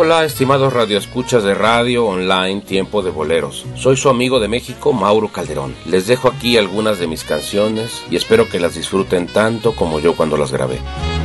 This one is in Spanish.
Hola, estimados radioescuchas de radio online Tiempo de Boleros. Soy su amigo de México, Mauro Calderón. Les dejo aquí algunas de mis canciones y espero que las disfruten tanto como yo cuando las grabé.